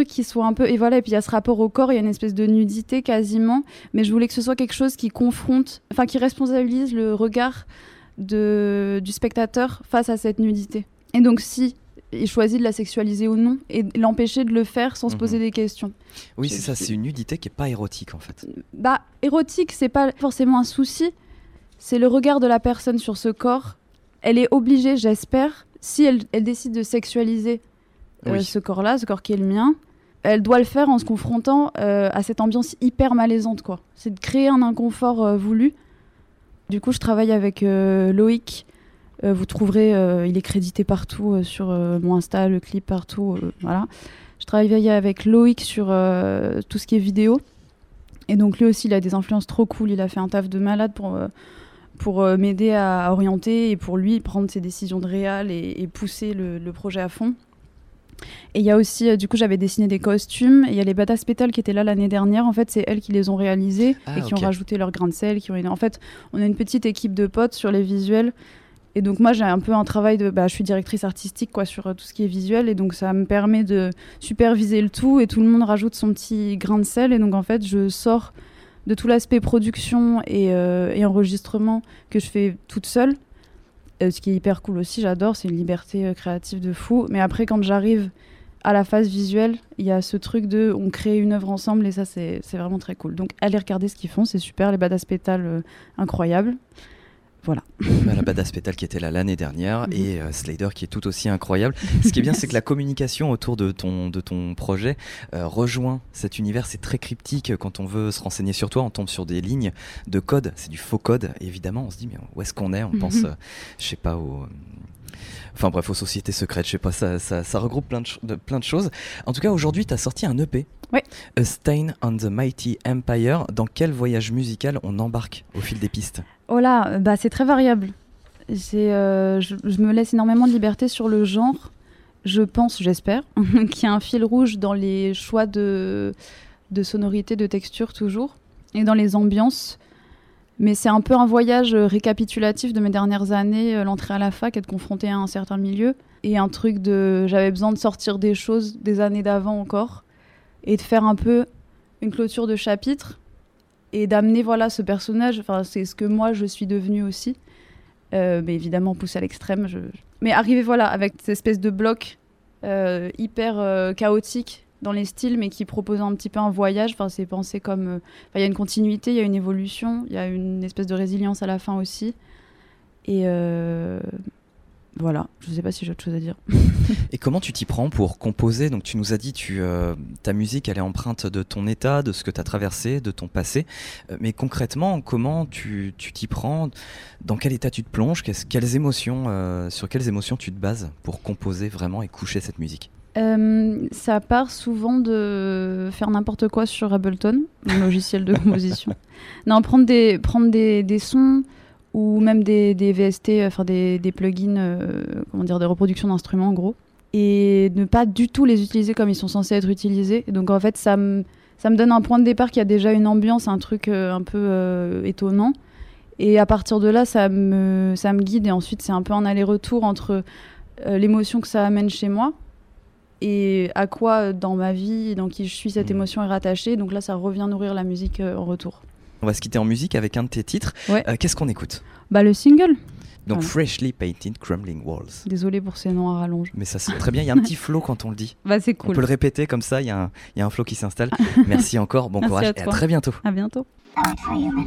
truc qui soit un peu... Et voilà, et puis il y a ce rapport au corps, il y a une espèce de nudité quasiment, mais je voulais que ce soit quelque chose qui confronte, enfin qui responsabilise le regard du spectateur face à cette nudité. Et donc si il choisit de la sexualiser ou non, et l'empêcher de le faire sans se poser des questions. Oui, c'est ça, c'est une nudité qui n'est pas érotique en fait. Bah, érotique, c'est pas forcément un souci, c'est le regard de la personne sur ce corps. Elle est obligée, j'espère, si elle décide de sexualiser ce corps-là, ce corps qui est le mien, elle doit le faire en se confrontant à cette ambiance hyper malaisante, quoi. C'est de créer un inconfort voulu. Du coup, je travaille avec Loïc. Vous trouverez, il est crédité partout sur mon Insta, le clip partout. Voilà. Je travaille avec Loïc sur tout ce qui est vidéo. Et donc lui aussi, il a des influences trop cool. Il a fait un taf de malade pour m'aider à orienter et pour lui prendre ses décisions de réal et pousser le projet à fond. Et il y a aussi, du coup, j'avais dessiné des costumes. Et il y a les Badass Pétales qui étaient là l'année dernière. En fait, c'est elles qui les ont réalisés et qui ont rajouté leur grain de sel. En fait, on a une petite équipe de potes sur les visuels. Et donc moi, j'ai un peu un travail de... je suis directrice artistique quoi, sur tout ce qui est visuel. Et donc ça me permet de superviser le tout. Et tout le monde rajoute son petit grain de sel. Et donc en fait, je sors de tout l'aspect production et enregistrement que je fais toute seule. Ce qui est hyper cool aussi, j'adore. C'est une liberté créative de fou. Mais après, quand j'arrive à la phase visuelle, il y a ce truc de... On crée une œuvre ensemble et ça, c'est vraiment très cool. Donc allez regarder ce qu'ils font, c'est super. Les Badass Pétales, incroyables. Voilà. La Badass Pétale qui était là l'année dernière et Slader qui est tout aussi incroyable. Ce qui est bien, c'est que la communication autour de ton projet rejoint cet univers. C'est très cryptique. Quand on veut se renseigner sur toi, on tombe sur des lignes de code. C'est du faux code, évidemment. On se dit, mais où est-ce qu'on est ? On pense, je sais pas, enfin bref, aux sociétés secrètes. Je sais pas, ça regroupe plein de choses. En tout cas, aujourd'hui, tu as sorti un EP. Oui. A Stain on the Mighty Empire. Dans quel voyage musical on embarque au fil des pistes ? Oh là, c'est très variable. Je me laisse énormément de liberté sur le genre. Je pense, j'espère, qu'il y a un fil rouge dans les choix de sonorité, de texture toujours, et dans les ambiances. Mais c'est un peu un voyage récapitulatif de mes dernières années, l'entrée à la fac, être confrontée à un certain milieu, et un truc j'avais besoin de sortir des choses des années d'avant encore, et de faire un peu une clôture de chapitre, et d'amener ce personnage, c'est ce que moi je suis devenue aussi, mais évidemment poussé à l'extrême. Mais arriver avec cette espèce de bloc hyper chaotique dans les styles, mais qui propose un petit peu un voyage. C'est pensé comme... Il y a une continuité, il y a une évolution, il y a une espèce de résilience à la fin aussi. Et voilà, je ne sais pas si j'ai autre chose à dire. Et comment tu t'y prends pour composer ? Donc tu nous as dit, ta musique elle est empreinte de ton état, de ce que tu as traversé, de ton passé. Mais concrètement, comment tu t'y prends ? Dans quel état tu te plonges ? sur quelles émotions tu te bases pour composer vraiment et coucher cette musique ? Ça part souvent de faire n'importe quoi sur Ableton, mon logiciel de composition. Non, prendre des sons ou même des VST, des plugins, de reproduction d'instruments en gros, et ne pas du tout les utiliser comme ils sont censés être utilisés. Et donc en fait, ça me donne un point de départ qui a déjà une ambiance, un truc un peu étonnant. Et à partir de là, ça me guide. Et ensuite, c'est un peu un aller-retour entre l'émotion que ça amène chez moi et à quoi dans ma vie, dans qui je suis, cette émotion est rattachée. Donc là, ça revient nourrir la musique en retour. On va se quitter en musique avec un de tes titres. Ouais. Qu'est-ce qu'on écoute ? Le single. Donc Freshly Painted Crumbling Walls. Désolée pour ces noms à rallonge. Mais ça sonne très bien, il y a un petit flow quand on le dit. C'est cool. On peut le répéter comme ça, il y a un flow qui s'installe. Merci encore, bon courage et à très bientôt. À bientôt.